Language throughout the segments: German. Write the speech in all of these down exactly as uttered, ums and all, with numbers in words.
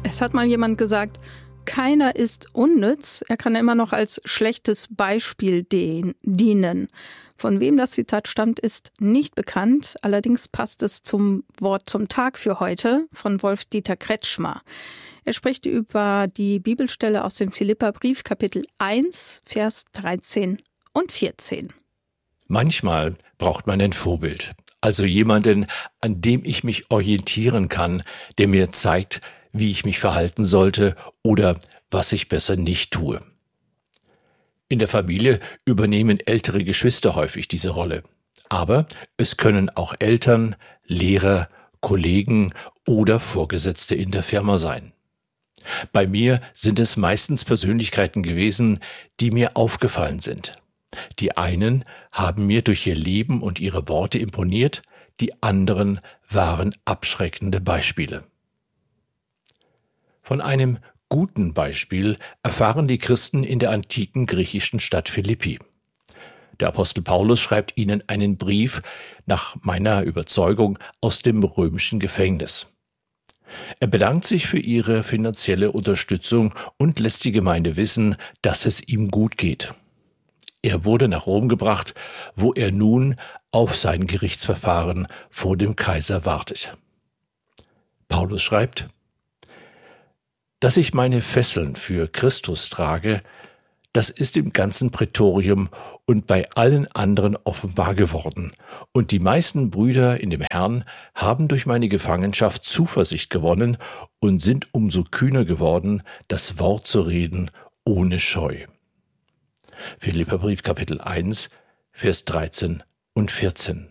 Es hat mal jemand gesagt, keiner ist unnütz, er kann immer noch als schlechtes Beispiel dienen. Von wem das Zitat stammt, ist nicht bekannt, allerdings passt es zum Wort zum Tag für heute von Wolf-Dieter Kretschmer. Er spricht über die Bibelstelle aus dem Philipperbrief, Kapitel eins, Vers dreizehn und vierzehn. Manchmal braucht man ein Vorbild, also jemanden, an dem ich mich orientieren kann, der mir zeigt, wie ich mich verhalten sollte oder was ich besser nicht tue. In der Familie übernehmen ältere Geschwister häufig diese Rolle. Aber es können auch Eltern, Lehrer, Kollegen oder Vorgesetzte in der Firma sein. Bei mir sind es meistens Persönlichkeiten gewesen, die mir aufgefallen sind. Die einen haben mir durch ihr Leben und ihre Worte imponiert, die anderen waren abschreckende Beispiele. Von einem guten Beispiel erfahren die Christen in der antiken griechischen Stadt Philippi. Der Apostel Paulus schreibt ihnen einen Brief, nach meiner Überzeugung, aus dem römischen Gefängnis. Er bedankt sich für ihre finanzielle Unterstützung und lässt die Gemeinde wissen, dass es ihm gut geht. Er wurde nach Rom gebracht, wo er nun auf sein Gerichtsverfahren vor dem Kaiser wartet. Paulus schreibt: Dass ich meine Fesseln für Christus trage, das ist im ganzen Prätorium und bei allen anderen offenbar geworden. Und die meisten Brüder in dem Herrn haben durch meine Gefangenschaft Zuversicht gewonnen und sind umso kühner geworden, das Wort zu reden ohne Scheu. Philipperbrief Kapitel eins, Vers dreizehn und vierzehn.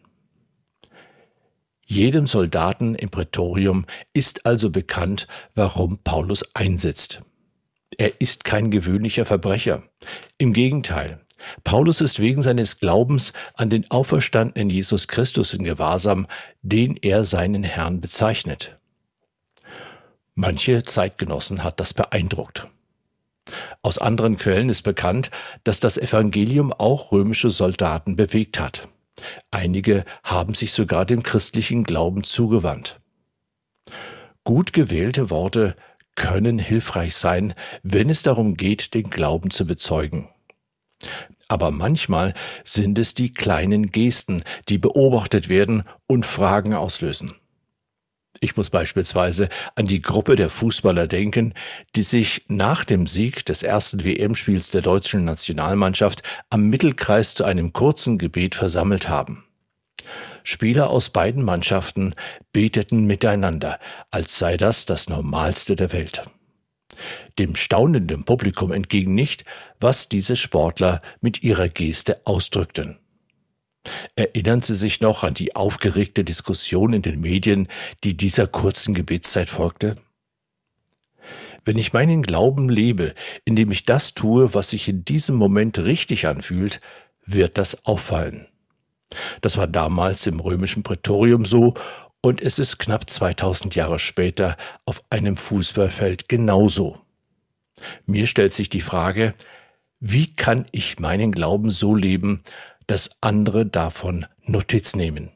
Jedem Soldaten im Prätorium ist also bekannt, warum Paulus einsetzt. Er ist kein gewöhnlicher Verbrecher. Im Gegenteil, Paulus ist wegen seines Glaubens an den auferstandenen Jesus Christus in Gewahrsam, den er seinen Herrn bezeichnet. Manche Zeitgenossen hat das beeindruckt. Aus anderen Quellen ist bekannt, dass das Evangelium auch römische Soldaten bewegt hat. Einige haben sich sogar dem christlichen Glauben zugewandt. Gut gewählte Worte können hilfreich sein, wenn es darum geht, den Glauben zu bezeugen. Aber manchmal sind es die kleinen Gesten, die beobachtet werden und Fragen auslösen. Ich muss beispielsweise an die Gruppe der Fußballer denken, die sich nach dem Sieg des ersten W M-Spiels der deutschen Nationalmannschaft am Mittelkreis zu einem kurzen Gebet versammelt haben. Spieler aus beiden Mannschaften beteten miteinander, als sei das das Normalste der Welt. Dem staunenden Publikum entging nicht, was diese Sportler mit ihrer Geste ausdrückten. Erinnern Sie sich noch an die aufgeregte Diskussion in den Medien, die dieser kurzen Gebetszeit folgte? Wenn ich meinen Glauben lebe, indem ich das tue, was sich in diesem Moment richtig anfühlt, wird das auffallen. Das war damals im römischen Prätorium so und es ist knapp zweitausend Jahre später auf einem Fußballfeld genauso. Mir stellt sich die Frage, wie kann ich meinen Glauben so leben, dass andere davon Notiz nehmen?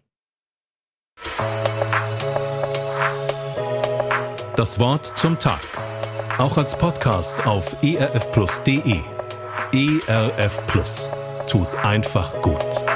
Das Wort zum Tag. Auch als Podcast auf e r f plus punkt d e. E R F Plus. Tut einfach gut.